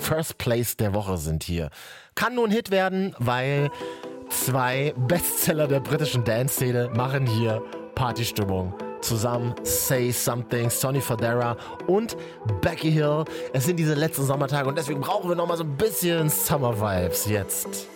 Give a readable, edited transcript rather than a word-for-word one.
First Place der Woche sind hier. Kann nur ein Hit werden, weil 2 Bestseller der britischen Dance-Szene machen hier Partystimmung. Zusammen Say Something, Sonny Fodera und Becky Hill. Es sind diese letzten Sommertage und deswegen brauchen wir nochmal so ein bisschen Summer Vibes jetzt.